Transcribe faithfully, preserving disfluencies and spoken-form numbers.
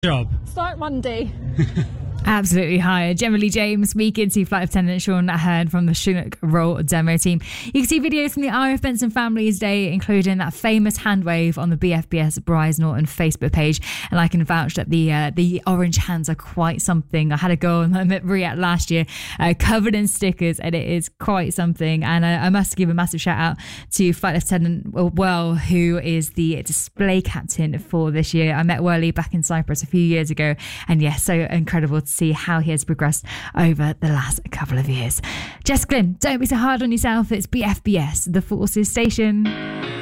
Job. Start Monday. Absolutely hired. Generally, James speaking to Flight Attendant Sean Ahern from the Chinook Roll demo team. You can see videos from the R F Benson Families Day, including that famous hand wave on the B F B S Bryce Norton Facebook page. And I can vouch that the uh, the orange hands are quite something. I had a go on them at Riyadh last year, uh, covered in stickers, and it is quite something. And I, I must give a massive shout out to Flight Attendant Well, who is the display captain for this year. I met Worley back in Cyprus a few years ago, and yes, so incredible to see how he has progressed over the last couple of years. Jess Glynn, don't be so hard on yourself. It's B F B S, the Forces Station.